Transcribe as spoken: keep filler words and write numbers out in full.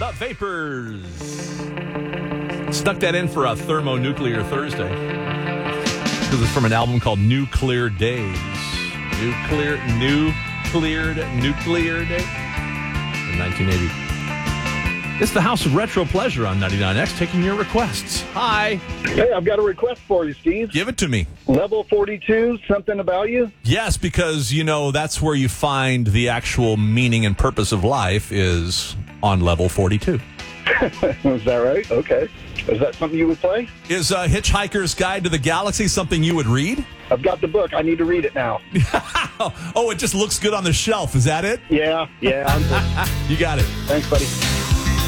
The Vapors. Stuck that in for a thermonuclear Thursday. Because it's from an album called Nuclear Days. Nuclear, new, cleared, nuclear day. In nineteen eighty. It's the House of Retro Pleasure on ninety-nine X, taking your requests. Hi. Hey, I've got a request for you, Steve. Give it to me. Level forty-two, something about you? Yes, because, you know, that's where you find the actual meaning and purpose of life is on level forty-two. Is that right? Okay. Is that something you would play? Is uh, Hitchhiker's Guide to the Galaxy something you would read? I've got the book. I need to read it now. Oh, it just looks good on the shelf. Is that it? Yeah, yeah. I'm You got it. Thanks, buddy.